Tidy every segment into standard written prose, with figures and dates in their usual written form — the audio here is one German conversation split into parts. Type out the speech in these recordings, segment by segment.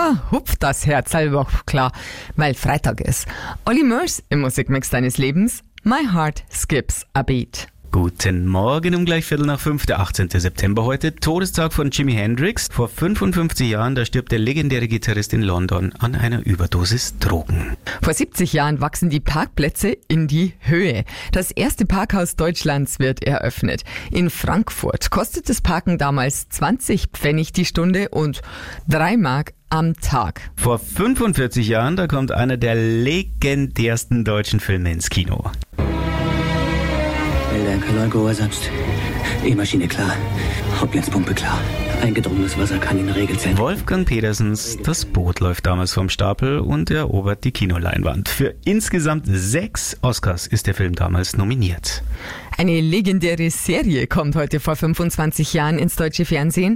Da hupft das Herz halber klar, weil Freitag ist. Olly Murs im Musikmix deines Lebens. My Heart Skips a Beat. Guten Morgen um gleich 4:45, der 18. September heute, Todestag von Jimi Hendrix. Vor 55 Jahren, da stirbt der legendäre Gitarrist in London an einer Überdosis Drogen. Vor 70 Jahren wachsen die Parkplätze in die Höhe. Das erste Parkhaus Deutschlands wird eröffnet. In Frankfurt kostet das Parken damals 20 Pfennig die Stunde und 3 Mark am Tag. Vor 45 Jahren, da kommt einer der legendärsten deutschen Filme ins Kino. Kanalgehorsams. E-Maschine klar. Hauptnetzpumpe klar. Eingedrungenes Wasser kann in Regel sein. Wolfgang Petersens Das Boot läuft damals vom Stapel und erobert die Kinoleinwand. Für insgesamt 6 Oscars ist der Film damals nominiert. Eine legendäre Serie kommt heute vor 25 Jahren ins deutsche Fernsehen.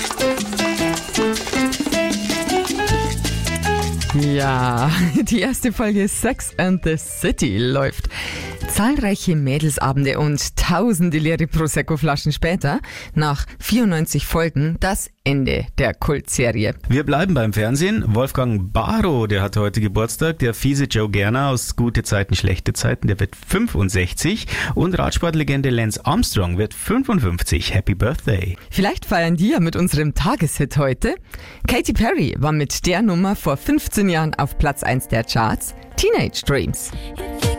Ja, die erste Folge Sex and the City läuft. Zahlreiche Mädelsabende und tausende leere Prosecco-Flaschen später, nach 94 Folgen, das Ende der Kultserie. Wir bleiben beim Fernsehen. Wolfgang Barrow, der hat heute Geburtstag. Der fiese Joe Gerner aus Gute Zeiten, Schlechte Zeiten, der wird 65. Und Radsportlegende Lance Armstrong wird 55. Happy Birthday. Vielleicht feiern die ja mit unserem Tageshit heute. Katy Perry war mit der Nummer vor 15 Jahren auf Platz 1 der Charts. Teenage Dreams.